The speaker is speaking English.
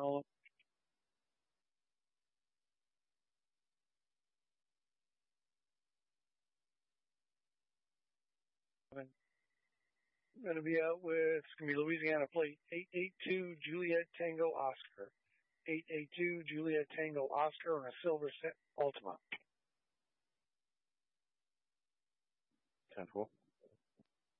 Oh, I'm going to be out with, it's going to be Louisiana plate 882 Juliet Tango Oscar. 882 Juliet Tango Oscar on a silver set Ultima. 10-4.